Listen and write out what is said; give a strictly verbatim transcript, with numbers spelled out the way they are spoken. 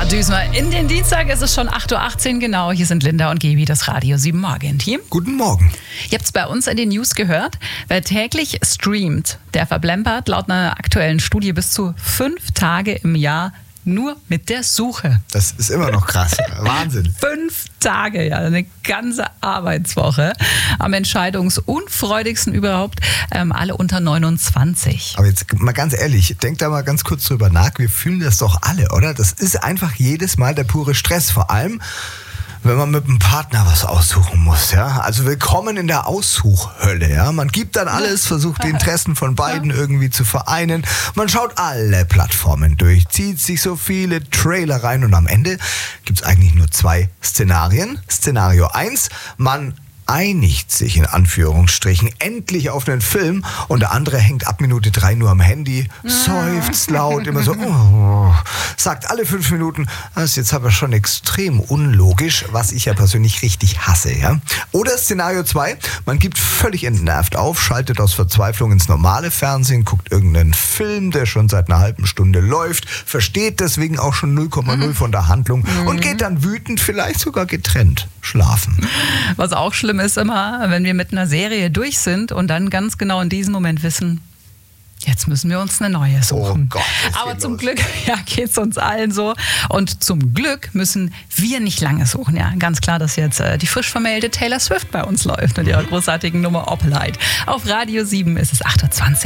düsen wir in den Dienstag. Es ist schon acht Uhr achtzehn genau. Hier sind Linda und Gebi, das Radio sieben Morgen-Team. Guten Morgen. Ihr habt es bei uns in den News gehört. Wer täglich streamt, der verblempert laut einer aktuellen Studie bis zu fünf Tage im Jahr nur mit der Suche. Das ist immer noch krass. Wahnsinn. Fünf Tage, ja, eine ganze Arbeitswoche. Am entscheidungsunfreudigsten überhaupt, ähm, alle unter neunundzwanzig. Aber jetzt mal ganz ehrlich, denkt da mal ganz kurz drüber nach. Wir fühlen das doch alle, oder? Das ist einfach jedes Mal der pure Stress. Vor allem, wenn man mit einem Partner was aussuchen muss, ja. Also willkommen in der Aussuchhölle, ja. Man gibt dann alles, versucht die Interessen von beiden irgendwie zu vereinen. Man schaut alle Plattformen durch, zieht sich so viele Trailer rein und am Ende gibt es eigentlich nur zwei Szenarien. Szenario eins, man einigt sich in Anführungsstrichen endlich auf einen Film und der andere hängt ab Minute drei nur am Handy, seufzt laut, immer so, oh, sagt alle fünf Minuten, das ist jetzt aber schon extrem unlogisch, was ich ja persönlich richtig hasse, ja. Oder Szenario zwei, man gibt völlig entnervt auf, schaltet aus Verzweiflung ins normale Fernsehen, guckt irgendeinen Film, der schon seit einer halben Stunde läuft, versteht deswegen auch schon null Komma null von der Handlung und geht dann wütend, vielleicht sogar getrennt, schlafen. Was auch schlimm ist immer, wenn wir mit einer Serie durch sind und dann ganz genau in diesem Moment wissen, jetzt müssen wir uns eine neue suchen. Oh Gott, aber zum los. Glück ja, geht es uns allen so. Und zum Glück müssen wir nicht lange suchen. Ja, ganz klar, dass jetzt äh, die frisch vermählte Taylor Swift bei uns läuft mit ihrer großartigen Nummer Opalite. Auf Radio sieben ist es acht Uhr zwanzig.